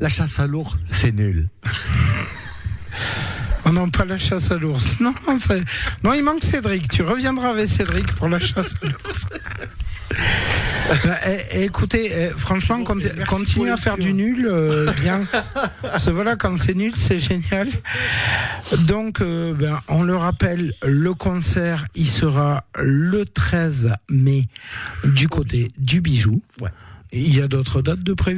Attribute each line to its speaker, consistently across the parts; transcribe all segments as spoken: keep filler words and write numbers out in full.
Speaker 1: la chasse à l'ours, c'est nul.
Speaker 2: Oh non, pas la chasse à l'ours. Non, c'est... non, il manque Cédric. Tu reviendras avec Cédric pour la chasse à l'ours. Bah, eh, écoutez, eh, franchement, bon, conti- continuez à faire du nul, euh, bien. Parce que voilà, quand c'est nul, c'est génial. Donc, euh, ben, on le rappelle, le concert, il sera le treize mai du côté du Bijou.
Speaker 1: Ouais.
Speaker 2: Il y a d'autres dates de prévues ?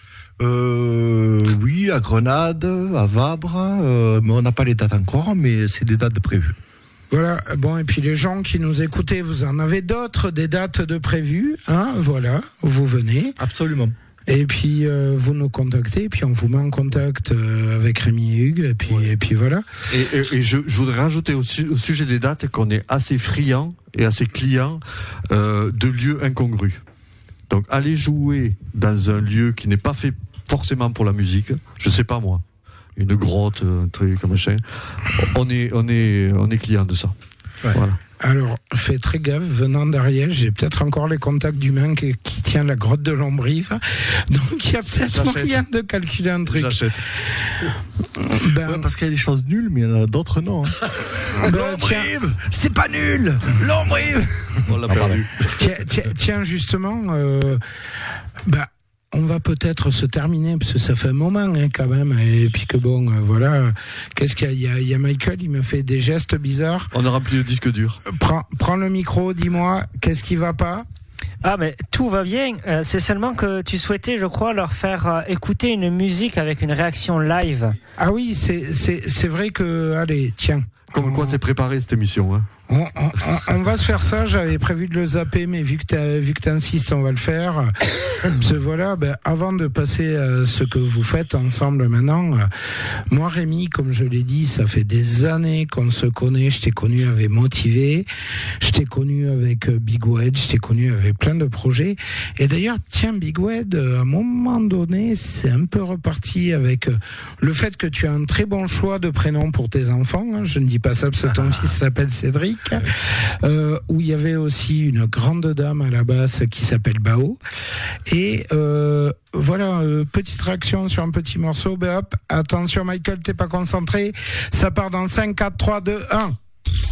Speaker 1: Euh, oui, à Grenade, à Vabre, euh, mais on n'a pas les dates encore, mais c'est des dates prévues.
Speaker 2: Voilà, bon, et puis les gens qui nous écoutez, vous en avez d'autres, des dates de prévues, hein, voilà, vous venez.
Speaker 1: Absolument.
Speaker 2: Et puis euh, vous nous contactez, et puis on vous met en contact euh, avec Rémi et Hugues, et puis, ouais. et puis voilà.
Speaker 3: Et, et, et je, je voudrais rajouter au, su- au sujet des dates qu'on est assez friand et assez client euh, de lieux incongrus. Donc aller jouer dans un lieu qui n'est pas fait forcément pour la musique, je sais pas moi, une grotte, un truc comme machin, on est, on est, on est client de ça.
Speaker 1: Ouais.
Speaker 3: Voilà.
Speaker 2: Alors, fais très gaffe, venant d'Ariège, j'ai peut-être encore les contacts du mec qui, qui tient la grotte de Lombrive, donc il y a peut-être
Speaker 3: J'achète.
Speaker 2: moyen de calculer un truc.
Speaker 3: J'achète.
Speaker 1: Ben, ouais, parce qu'il y a des choses nulles, mais il y en a d'autres non. Hein.
Speaker 2: Ben, tiens,
Speaker 1: c'est pas nul. Lombrive.
Speaker 3: On l'a perdu.
Speaker 2: tiens, tiens, tiens, justement, euh, bah, on va peut-être se terminer, parce que ça fait un moment hein, quand même, et puis que bon, euh, voilà, qu'est-ce qu'il y a, il y a, il y a Michael, il me fait des gestes bizarres.
Speaker 3: On a rempli le disque dur.
Speaker 2: Prends, prends le micro, dis-moi, qu'est-ce qui va pas ?
Speaker 4: Ah mais tout va bien, euh, c'est seulement que tu souhaitais, je crois, leur faire euh, écouter une musique avec une réaction live.
Speaker 2: Ah oui, c'est, c'est, c'est vrai que, allez, tiens.
Speaker 3: Comme quoi c'est préparé cette émission. Hein.
Speaker 2: On, on, on va se faire ça, j'avais prévu de le zapper, mais vu que t'as, vu que t'insistes, on va le faire. Parce que voilà, ben, avant de passer à ce que vous faites ensemble maintenant, euh, moi Rémi, comme je l'ai dit, ça fait des années qu'on se connaît, je t'ai connu avec Motivé, je t'ai connu avec euh, Big Wedge, je t'ai connu avec plein de projets. Et d'ailleurs, tiens, Big Wedge, euh, à un moment donné, c'est un peu reparti avec euh, le fait que tu as un très bon choix de prénom pour tes enfants, hein, je ne dis pas ça parce que ton fils s'appelle Cédric. Euh, où il y avait aussi une grande dame à la basse qui s'appelle Bao. Et euh, voilà, euh, petite réaction sur un petit morceau. Ben hop, attention Michael, t'es pas concentré. Ça part dans cinq, quatre, trois, deux, un.